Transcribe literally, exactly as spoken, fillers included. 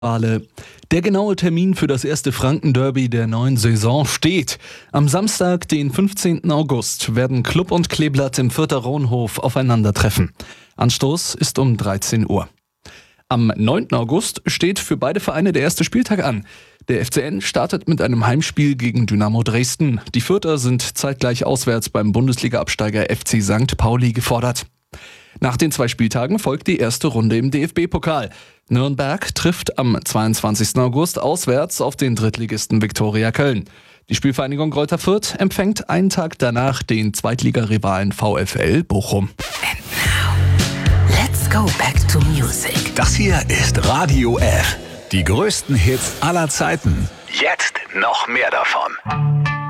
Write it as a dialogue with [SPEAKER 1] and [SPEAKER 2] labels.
[SPEAKER 1] Ale. Der genaue Termin für das erste Franken-Derby der neuen Saison steht. Am Samstag, den fünfzehnten August, werden Klub und Kleeblatt im Fürther Rohnhof aufeinandertreffen. Anstoß ist um dreizehn Uhr. Am neunten August steht für beide Vereine der erste Spieltag an. Der F C N startet mit einem Heimspiel gegen Dynamo Dresden. Die Fürther sind zeitgleich auswärts beim Bundesliga-Absteiger F C Sankt Pauli gefordert. Nach den zwei Spieltagen folgt die erste Runde im D F B-Pokal. Nürnberg trifft am zweiundzwanzigsten August auswärts auf den Drittligisten Viktoria Köln. Die Spielvereinigung Greuther Fürth empfängt einen Tag danach den Zweitligarivalen VfL Bochum.
[SPEAKER 2] And now, let's go back to music.
[SPEAKER 3] Das hier ist Radio F. Die größten Hits aller Zeiten. Jetzt noch mehr davon.